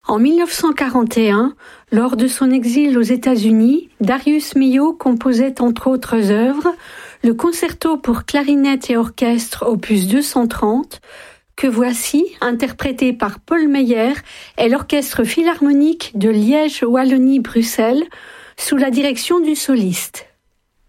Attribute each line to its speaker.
Speaker 1: En 1941, lors de son exil aux États-Unis, Darius Milhaud composait entre autres œuvres le concerto pour clarinette et orchestre opus 230, que voici, interprété par Paul Meyer et l'Orchestre philharmonique de Liège-Wallonie-Bruxelles, sous la direction du soliste.